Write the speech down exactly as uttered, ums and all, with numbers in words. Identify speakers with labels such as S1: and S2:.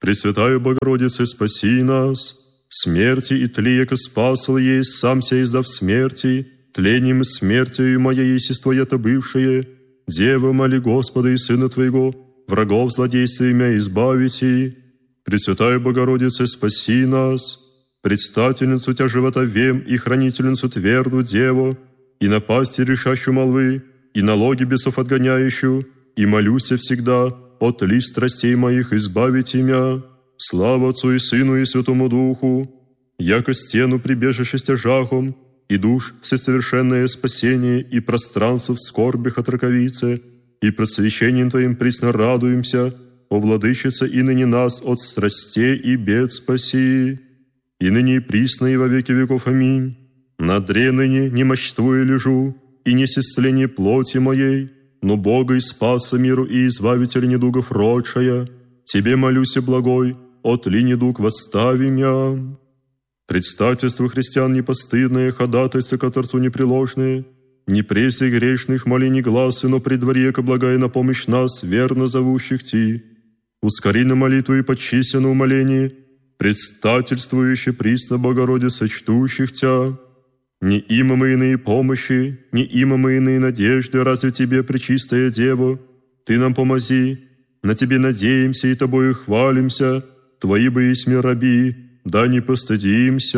S1: Пресвятая Богородице, спаси нас. Смерти и тли, яко спасал есть, сам ся издав смерти, тлением и смертью моей естествуя-то бывшее. Дева, моли Господа и Сына Твоего, врагов злодействия мя избавите. Пресвятая Богородице, спаси нас. Предстательницу Тя живота вем и хранительницу тверду Деву, и напасти решащую молвы, и налоги бесов отгоняющую, и молюся всегда, от ли страстей моих избавите мя. Слава Отцу и Сыну и Святому Духу, яко стену прибежище стяжахом, и душ всесовершенное спасение, и пространство в скорбях от раковицы, и просвещением Твоим присно радуемся, о Владычице, и ныне нас от страстей и бед спаси, и ныне и присно и во веки веков. Аминь. На дре ныне немощствуя лежу, и не сестление плоти моей, но Бога и Спаса миру и Избавителя недугов родшая, Тебе молюся, благой, от ли недуг восстави мя. Предстательство христиан непостыдное, ходатайство ко Творцу непреложное, не прессе грешных моли не гласы, но при дворе, ко благая на помощь нас, верно зовущих Ти. Ускори на молитву и почися на умоление, предстательствующе присно Богородице, чтущих Тя. Не има мы иные помощи, не има мы иные надежды, разве Тебе, пречистая Дева, Ты нам помози, на Тебе надеемся и Тобою хвалимся, Твои бы есть раби, да не постыдимся.